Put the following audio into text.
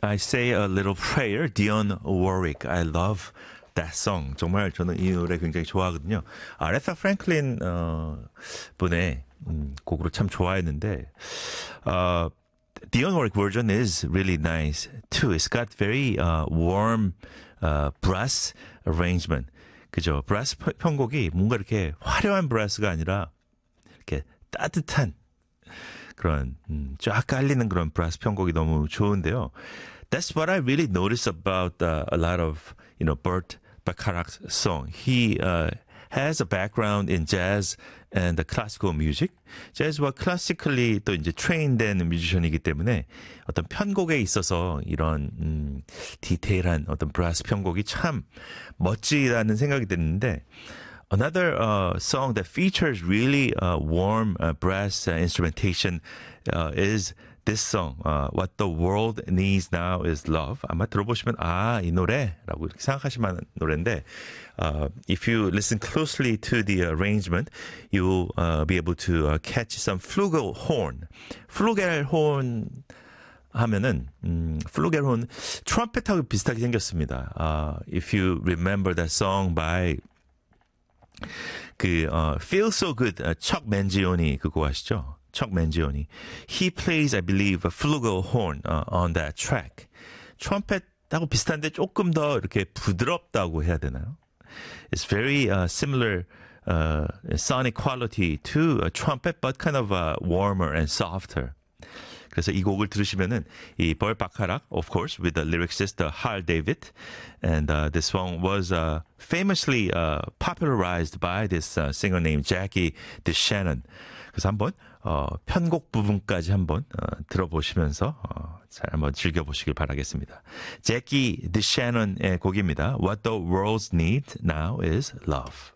I Say a Little Prayer, Dionne Warwick. I love that song. 정말 저는 이 노래 굉장히 좋아하거든요. 아레사 프랭클린 분의 곡으로 참 좋아했는데 Dionne Warwick version is really nice too. It's got very warm brass arrangement. 그죠? 브라스 편곡이 뭔가 이렇게 화려한 브라스가 아니라 이렇게 따뜻한 그런 쫙 깔리는 그런 브라스 편곡이 너무 좋은데요. That's what I really notice about a lot of Burt Bacharach's song. He has a background in jazz and classical music. 재즈와 classically 또 이제 trained된 뮤지션이기 때문에 어떤 편곡에 있어서 이런 디테일한 어떤 브라스 편곡이 참 멋지다는 생각이 드는데 Another song that features really warm brass instrumentation is this song, What the World Needs Now is Love. 아마 들어보시면 이 노래라고 이렇게 생각하실 만한 노래인데 if you listen closely to the arrangement, you'll be able to catch some flugelhorn. flugelhorn 하면은 flugelhorn 트럼펫하고 비슷하게 생겼습니다. If you remember that song by Feel So Good, Chuck Mangione 그거 아시죠? Chuck Mangione. He plays, I believe, a flugelhorn on that track. 트럼펫하고 비슷한데 조금 더 이렇게 부드럽다고 해야 되나요? It's very similar sonic quality to a trumpet, but kind of warmer and softer. 그래서 이 곡을 들으시면은 이 Burt Bacharach, of course, with the lyricist Hal David, and this song was famously popularized by this singer named Jackie DeShannon. 그래서 한번 편곡 부분까지 한번 들어보시면서 잘 한번 즐겨보시길 바라겠습니다. Jackie DeShannon의 곡입니다. What the World Needs Now is Love.